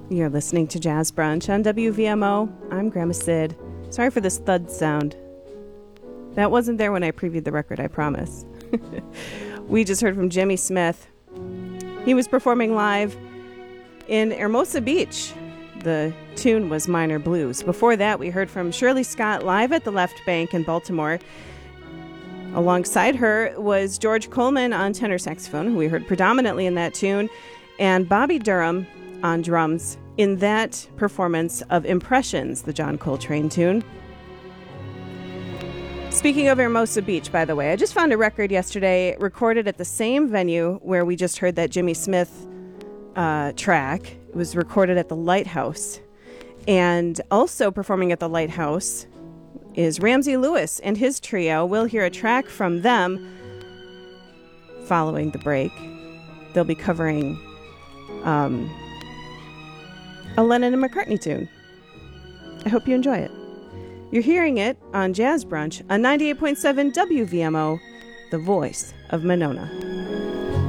You're listening to Jazz Brunch on WVMO. I'm Grandma Sid. Sorry for this thud sound. That wasn't there when I previewed the record, I promise. We just heard from Jimmy Smith. He was performing live in Hermosa Beach. The tune was Minor Blues. Before that, we heard from Shirley Scott live at the Left Bank in Baltimore. Alongside her was George Coleman on tenor saxophone, who we heard predominantly in that tune, and Bobby Durham on drums in that performance of Impressions, the John Coltrane tune. Speaking of Hermosa Beach, by the way, I just found a record yesterday recorded at the same venue where we just heard that Jimmy Smith track. It was recorded at the Lighthouse. And also performing at the Lighthouse is Ramsey Lewis and his trio. We'll hear a track from them following the break. They'll be covering a Lennon and McCartney tune. I hope you enjoy it. You're hearing it on Jazz Brunch on 98.7 WVMO, the voice of Monona.